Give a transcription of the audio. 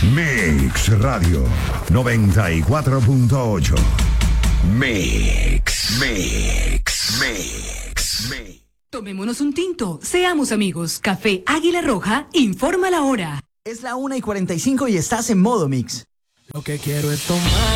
Mix Radio 94.8. Mix. Tomémonos un tinto, seamos amigos. Café Águila Roja informa la hora. Es la 1:45 y estás en modo Mix. Lo que quiero es tomar.